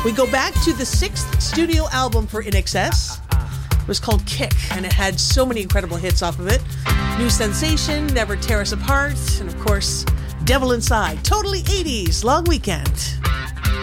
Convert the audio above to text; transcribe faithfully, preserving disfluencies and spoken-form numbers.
We go back to the sixth studio album for I N X S. It was called Kick, and it had so many incredible hits off of it. New Sensation, Never Tear Us Apart, and of course, Devil Inside. Totally eighties, Long Weekend.